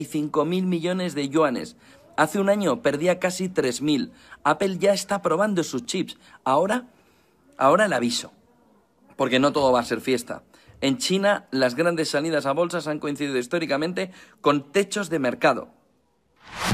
5.000 millones de yuanes. Hace un año perdía casi 3.000. Apple ya está probando sus chips. Ahora el aviso, porque no todo va a ser fiesta. En China, las grandes salidas a bolsas han coincidido históricamente con techos de mercado.